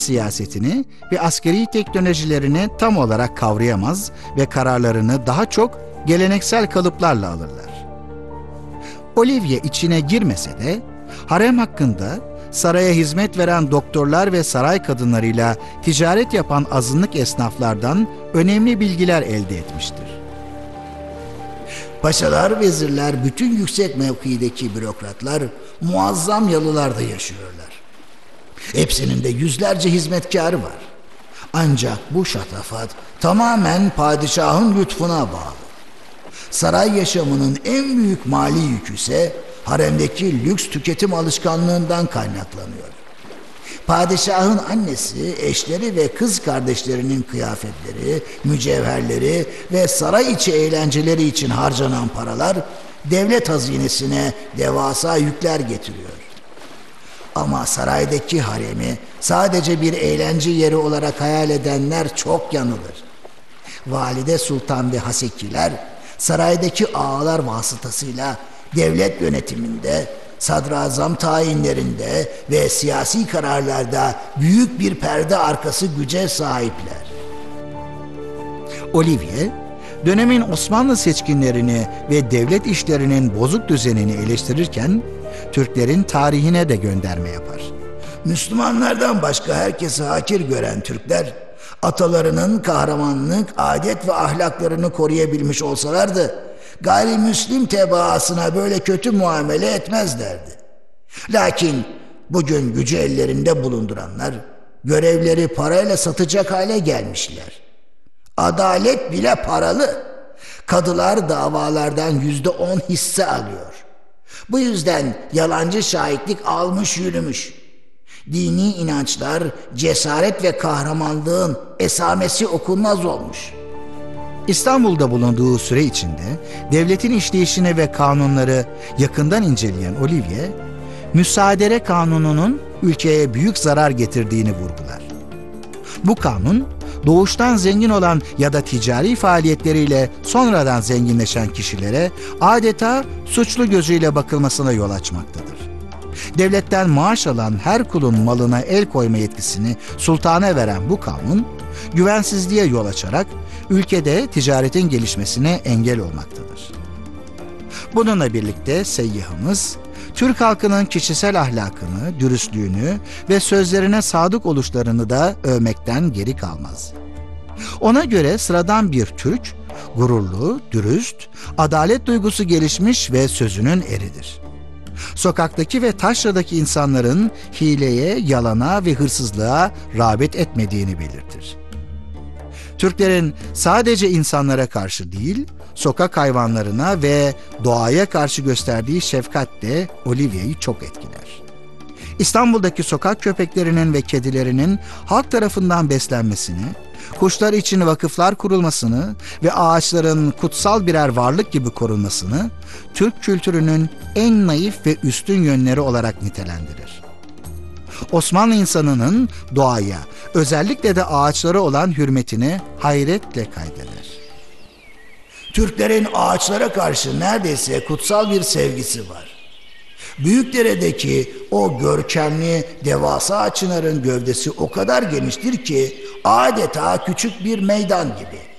siyasetini ve askeri teknolojilerini tam olarak kavrayamaz ve kararlarını daha çok geleneksel kalıplarla alırlar. Olivia içine girmese de harem hakkında saraya hizmet veren doktorlar ve saray kadınlarıyla ticaret yapan azınlık esnaflardan önemli bilgiler elde etmiştir. Paşalar, vezirler, bütün yüksek mevkideki bürokratlar muazzam yalılarda yaşıyorlar. Hepsinin de yüzlerce hizmetkarı var. Ancak bu şatafat tamamen padişahın lütfuna bağlı. Saray yaşamının en büyük mali yükü ise haremdeki lüks tüketim alışkanlığından kaynaklanıyor. Padişahın annesi, eşleri ve kız kardeşlerinin kıyafetleri, mücevherleri ve saray içi eğlenceleri için harcanan paralar devlet hazinesine devasa yükler getiriyor. Ama saraydaki haremi sadece bir eğlence yeri olarak hayal edenler çok yanılır. Valide Sultan ve Hasekiler saraydaki ağalar vasıtasıyla devlet yönetiminde, sadrazam tayinlerinde ve siyasi kararlarda büyük bir perde arkası güce sahipler. Olivia, dönemin Osmanlı seçkinlerini ve devlet işlerinin bozuk düzenini eleştirirken Türklerin tarihine de gönderme yapar. Müslümanlardan başka herkesi hakir gören Türkler, atalarının kahramanlık, adet ve ahlaklarını koruyabilmiş olsalardı, gayrimüslim tebaasına böyle kötü muamele etmezlerdi. Lakin bugün gücü ellerinde bulunduranlar, görevleri parayla satacak hale gelmişler. Adalet bile paralı. Kadılar davalardan %10 hisse alıyor. Bu yüzden yalancı şahitlik almış yürümüş. Dini inançlar, cesaret ve kahramanlığın esamesi okunmaz olmuş. İstanbul'da bulunduğu süre içinde devletin işleyişini ve kanunları yakından inceleyen Olivia, müsaadere kanununun ülkeye büyük zarar getirdiğini vurgular. Bu kanun, doğuştan zengin olan ya da ticari faaliyetleriyle sonradan zenginleşen kişilere adeta suçlu gözüyle bakılmasına yol açmaktadır. Devletten maaş alan her kulun malına el koyma yetkisini sultana veren bu kanun, güvensizliğe yol açarak ülkede ticaretin gelişmesine engel olmaktadır. Bununla birlikte seyyahımız, Türk halkının kişisel ahlakını, dürüstlüğünü ve sözlerine sadık oluşlarını da övmekten geri kalmaz. Ona göre sıradan bir Türk, gururlu, dürüst, adalet duygusu gelişmiş ve sözünün eridir. Sokaktaki ve taşradaki insanların hileye, yalana ve hırsızlığa rağbet etmediğini belirtir. Türklerin sadece insanlara karşı değil, sokak hayvanlarına ve doğaya karşı gösterdiği şefkat de Olivia'yı çok etkiler. İstanbul'daki sokak köpeklerinin ve kedilerinin halk tarafından beslenmesini, kuşlar için vakıflar kurulmasını ve ağaçların kutsal birer varlık gibi korunmasını Türk kültürünün en naif ve üstün yönleri olarak nitelendirir. Osmanlı insanının doğaya, özellikle de ağaçlara olan hürmetini hayretle kaydeder. Türklerin ağaçlara karşı neredeyse kutsal bir sevgisi var. Büyükdere'deki o görkemli devasa çınarın gövdesi o kadar geniştir ki adeta küçük bir meydan gibi.